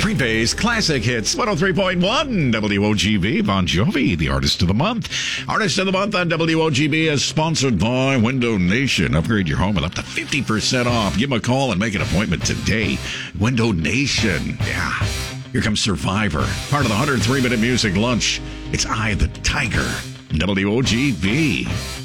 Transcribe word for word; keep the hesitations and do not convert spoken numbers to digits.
Prepays Classic Hits, one oh three point one W O G B. Bon Jovi, the Artist of the Month. Artist of the Month on W O G B is sponsored by Window Nation. Upgrade your home with up to fifty percent off. Give them a call and make an appointment today. Window Nation. Yeah. Here comes Survivor, part of the one hundred three minute music lunch. It's Eye of the Tiger, W O G B.